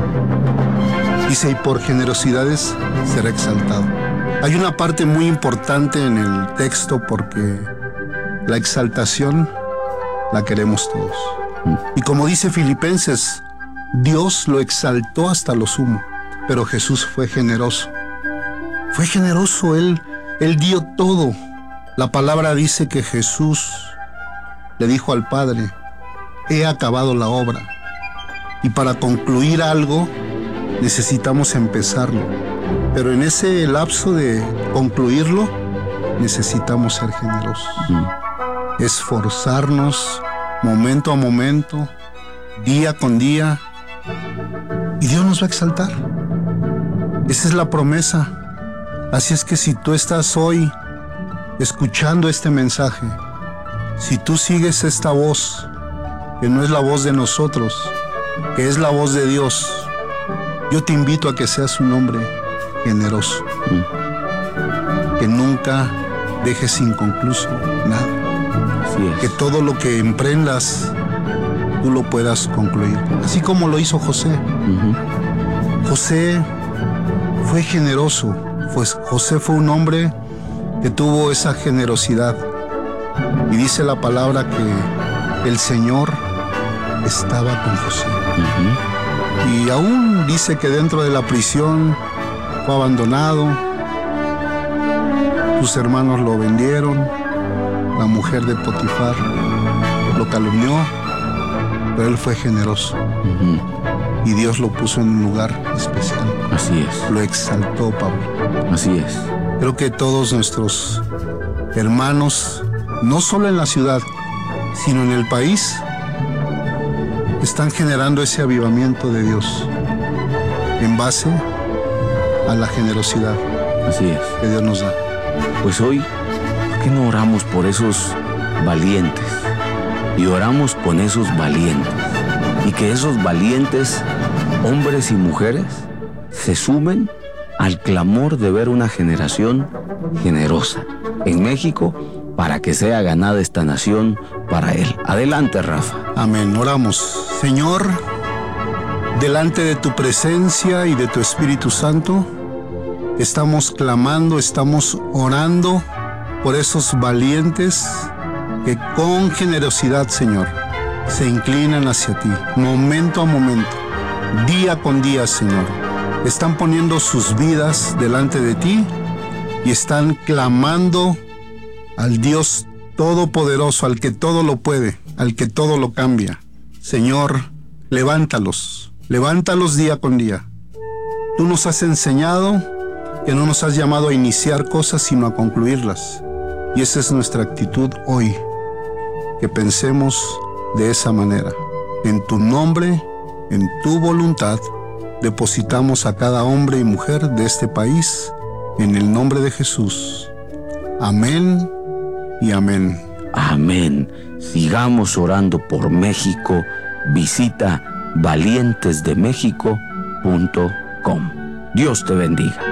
Dice, y por generosidades será exaltado. Hay una parte muy importante en el texto porque la exaltación la queremos todos. Y como dice Filipenses, Dios lo exaltó hasta lo sumo, pero Jesús fue generoso. Fue generoso, Él dio todo. La palabra dice que Jesús le dijo al Padre, he acabado la obra. Y para concluir algo, necesitamos empezarlo. Pero en ese lapso de concluirlo, necesitamos ser generosos. Esforzarnos momento a momento, día con día, y Dios nos va a exaltar. Esa es la promesa. Así es que si tú estás hoy escuchando este mensaje, si tú sigues esta voz, que no es la voz de nosotros, que es la voz de Dios, yo te invito a que seas un hombre generoso, que nunca dejes inconcluso nada, que todo lo que emprendas tú lo puedas concluir, así como lo hizo José. José fue generoso, pues José fue un hombre que tuvo esa generosidad, y dice la palabra que el Señor estaba con José. Y aún dice que dentro de la prisión fue abandonado, sus hermanos lo vendieron, la mujer de Potifar lo calumnió, pero él fue generoso. Y Dios lo puso en un lugar especial. Así es. Lo exaltó, Pablo. Así es. Creo que todos nuestros hermanos, no solo en la ciudad, sino en el país, están generando ese avivamiento de Dios en base a la generosidad. Así es. Que Dios nos da. Pues hoy, ¿por qué no oramos por esos valientes? Y oramos con esos valientes. Y que esos valientes, hombres y mujeres, se sumen al clamor de ver una generación generosa en México para que sea ganada esta nación para Él. Adelante, Rafa. Amén. Oramos. Señor, delante de tu presencia y de tu Espíritu Santo, estamos clamando, estamos orando por esos valientes que con generosidad, Señor, se inclinan hacia ti, momento a momento, día con día, Señor. Están poniendo sus vidas delante de ti y están clamando al Dios Todopoderoso, al que todo lo puede, al que todo lo cambia. Señor, levántalos día con día. Tú nos has enseñado que no nos has llamado a iniciar cosas, sino a concluirlas. Y esa es nuestra actitud hoy, que pensemos de esa manera. En tu nombre, en tu voluntad, depositamos a cada hombre y mujer de este país, en el nombre de Jesús. Amén y amén. Amén. Sigamos orando por México. Visita valientesdemexico.com. Dios te bendiga.